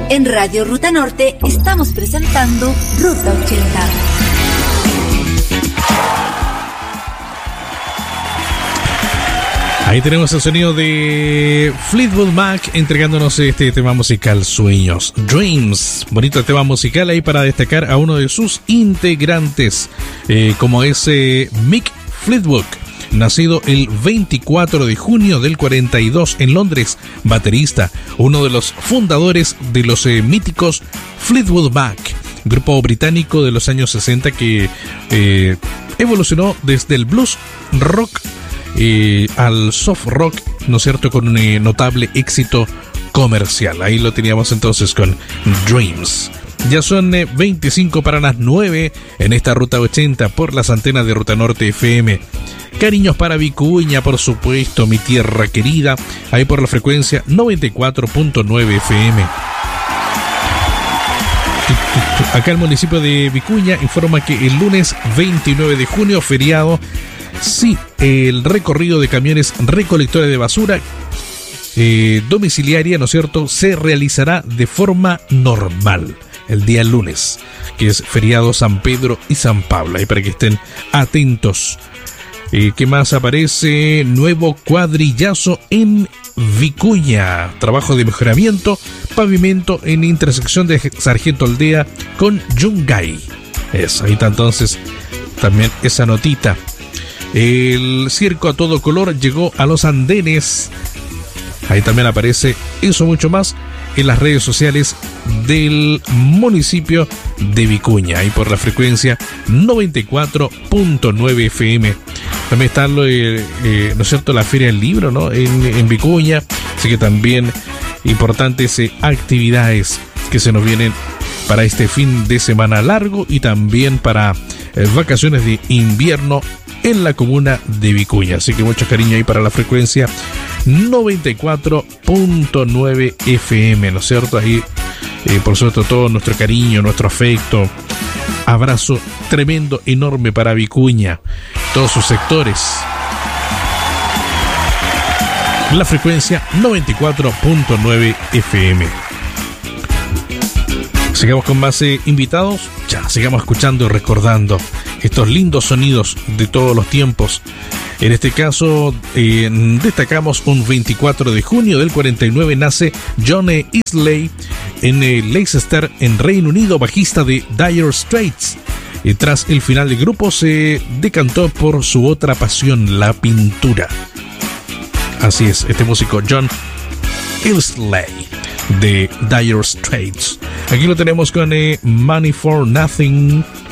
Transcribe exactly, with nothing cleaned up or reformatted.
En Radio Ruta Norte estamos presentando Ruta ochenta. Ahí tenemos el sonido de Fleetwood Mac entregándonos este tema musical, Sueños, Dreams. Bonito tema musical ahí para destacar a uno de sus integrantes, eh, como es eh, Mick Fleetwood, nacido el veinticuatro de junio del cuarenta y dos en Londres, baterista, uno de los fundadores de los eh, míticos Fleetwood Mac, grupo británico de los años sesenta que eh, evolucionó desde el blues rock Eh, al soft rock, ¿no es cierto?, con un eh, notable éxito comercial. Ahí lo teníamos entonces con Dreams. Ya son eh, veinticinco para las nueve en esta Ruta ochenta por las antenas de Ruta Norte F M. Cariños para Vicuña, por supuesto, mi tierra querida, ahí por la frecuencia noventa y cuatro punto nueve F M. Acá el municipio de Vicuña informa que el lunes veintinueve de junio, feriado, sí, el recorrido de camiones recolectores de basura eh, domiciliaria, ¿no es cierto?, se realizará de forma normal el día lunes, que es feriado San Pedro y San Pablo, ahí para que estén atentos. Eh, ¿Qué más aparece? Nuevo cuadrillazo en Vicuña, trabajo de mejoramiento, pavimento en intersección de Sargento Aldea con Yungay. Eso, ahí está entonces también esa notita. El circo a todo color llegó a los andenes. Ahí también aparece eso, mucho más en las redes sociales del municipio de Vicuña, ahí por la frecuencia noventa y cuatro punto nueve F M. También está lo, eh, eh, ¿no es cierto?, la Feria del Libro, ¿no?, en, en Vicuña. Así que también importantes eh, actividades que se nos vienen para este fin de semana largo y también para eh, vacaciones de invierno en la comuna de Vicuña. Así que mucho cariño ahí para la frecuencia noventa y cuatro punto nueve F M, ¿no es cierto? Ahí, eh, por supuesto, todo nuestro cariño, nuestro afecto, abrazo tremendo, enorme para Vicuña, todos sus sectores. La frecuencia noventa y cuatro punto nueve F M. Sigamos con más eh, invitados. Ya, sigamos escuchando y recordando estos lindos sonidos de todos los tiempos. En este caso, eh, destacamos un veinticuatro de junio del cuarenta y nueve nace John Isley en eh, Leicester, en Reino Unido, bajista de Dire Straits. Y tras el final del grupo se decantó por su otra pasión, la pintura. Así es, este músico John Isley de Dire Straits. Aquí lo tenemos con eh, Money for Nothing.